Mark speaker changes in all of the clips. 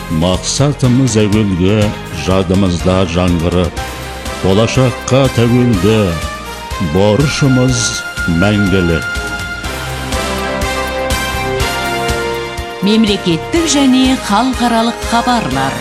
Speaker 1: Мақсатымыз әуелгі, жадымызда жаңғырып, болашаққа тәуелді, борышымыз мәңгілік.
Speaker 2: Мемлекеттік және халықаралық хабарлар.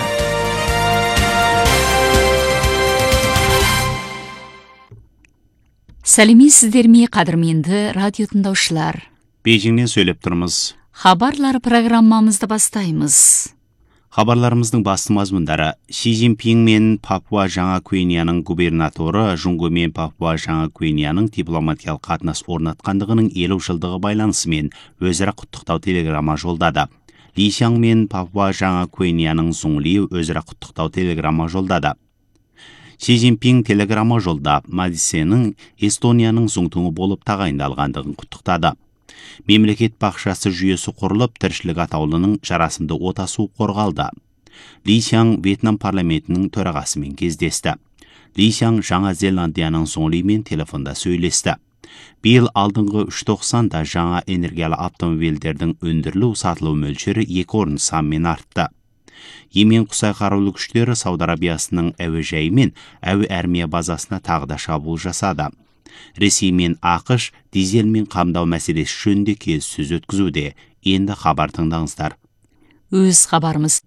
Speaker 2: Сәлеметсіздер ме, қадірменді радио тыңдаушылар.
Speaker 3: Бейжіңнен сөйлеп тұрмыз.
Speaker 2: Хабарлар программамызды бастаймыз.
Speaker 3: Хабарларымыздың басты мазмұндары: Си Цзиньпин мен Папуа Жаңа Гвинеяның губернаторы Жунго мен Папуа Жаңа Гвинеяның дипломатиялық қатынас орнатқандығының 50 жылдығы байланысымен өзара құттықтау телеграмма жолдады. Ли Сяң мен Папуа Жаңа Гвинеяның Зуңли өзара құттықтау телеграмма жолдады. Си Цзиньпин телеграмма жолдап, Мадисенің Эстонияның зұңтуңы болып тағайындалғандығын құттықтады. Мемлекет бақшасы жүйесі құрылып, тіршілік атаулының жарасымды отасу қорғалды. Ли Сяң Вьетнам парламентінің төрағасымен кездесті. Ли Сяң Жаңа Зеландияның Зуңлимен телефонда сөйлесті. Биыл алдыңғы 390-да жаңа энергиялы автомобильдердің өндірілу сатылу мөлшері 2 орын санмен артты. Емен Құсай қарулы күштері Сауд Арабиясының әуежайы мен әуе армия базасына тағы да шабуыл жасады. Ресей мен ақш дизельмен қамдау мәселесі жөнінде келіссөз өткізуде. Енді хабар тыңдаңыздар.
Speaker 2: Өз хабарымыз.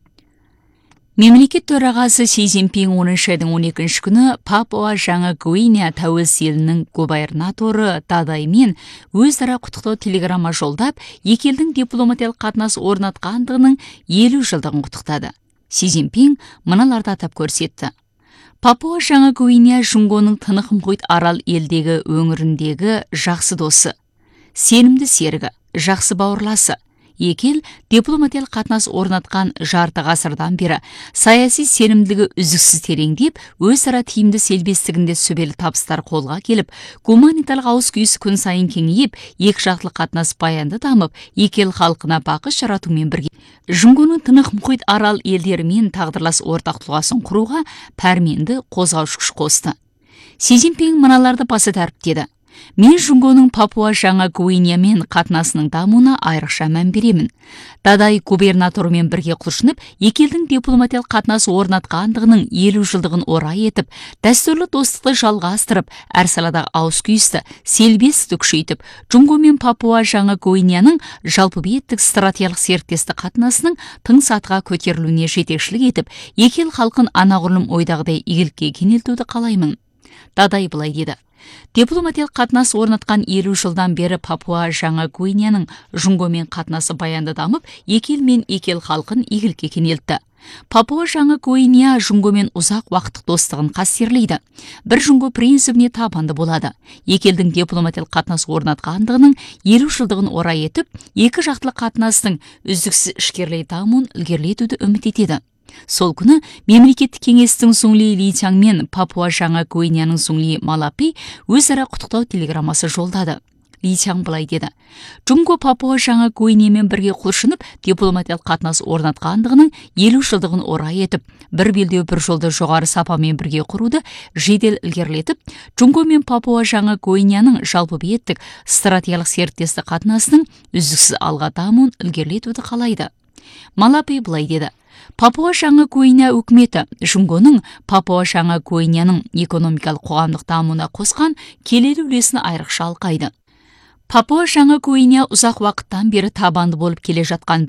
Speaker 2: Мемлекет төрағасы Си Цзиньпин 10 айдың 12 күні Папуа Жаңа Гвинея тәуелсіз елінің губернаторы Дадаймен өзара құттықтау телеграмма жолдап, екі елдің дипломатиялық қатынас орнатқандығының 50 жылдығын құттықтады. Си Цзиньпин мыналарды атап көрсетті. Папуа Жаңа Гвинея Жунгоның Тынық мұхит арал елдегі өңіріндегі жақсы досы, сенімді серігі, жақсы бауырласы. Екі ел дипломатиялық қатынас орнатқан жарты ғасырдан бері саяси сенімділігі үздіксіз тереңдеп, өзара тиімді селбестігінде сүбелі табыстар қолға келіп, гуманитарлық ауыз күйісі күн сайын кеңейіп, екі жақтылық қатынас баянды дамып, екі ел халқына бақыт жаратумен бірге Жунгоның Тынық мұхит арал елдерімен тағдырлас ортақ тұлғасын құруға пәрменді қозғаушы күш қосты. Си Цзиньпин мыналарды баса дәріптеді. Мен Жунгоның Папуа Жаңа Гвинеямен қатынасының дамуына айрықша мән беремін. Дадай губернаторымен бірге құлшынып, екі елдің дипломатиялық қатынас орнатқандығының 50 жылдығын орай етіп, дәстүрлі достықты жалғастырып, әр саладағы ауыз күйісті, селбестікті күшейтіп, Жунго мен Папуа Жаңа Гвинеяның жалпы беттік стратегиялық серіктестік қатынасының тың сатыға көтерілуіне жетекшілік етіп, екі ел халқын анағұрлым ойдағыдай игілікке кенелтуді қалаймын. Дадай былай деді. Дипломатиялық қатынас орнатқан 50 жылдан бері Папуа Жаңа Гвинеяның Жунгомен қатынасы баянды дамып, екі ел мен екі ел халқын игілікке кенелтті. Папуа Жаңа Гвинея Жунгомен ұзақ уақыттық достығын қастерлейді. Бір Жунго принципіне табанды болады. Екі елдің дипломатиялық қатынас орнатқандығының 50 жылдығын орай етіп, екі жақтылық қатынастың үздіксіз ішкерлей дамуын ілгерілетуді үміт етеді. Сол күні мемлекеттік кеңестің Зуңли Ли Сяң мен Папуа Жаңа Гвинеяның Зуңли Малапи өзара құттықтау телеграммасы жолдады. Ли Сяң былай деді. Жунго Папуа Жаңа Гвинеямен бірге құлшынып, дипломатиялық қатынас орнатқандығының 50 жылдығын орай етіп, бір белдеу бір жолды жоғары сапамен бірге құруды жедел ілгерілетіп, Жунго мен Папуа Жаңа Гвинеяның жалпы беттік стратегиялық серіктестік қатынасының үздіксіз алға дамуын ілгерілетуді қалайды. Малапи былай деді. Папуа Жаңа Гвинея үкіметі Жунгоның Папуа Жаңа Гвинеяның экономикалық қоғамдық дамуына қосқан келелі үлесін айрықша алқайды. Папуа Жаңа Гвинея ұзақ уақыттан бері табанды болып келе жатқан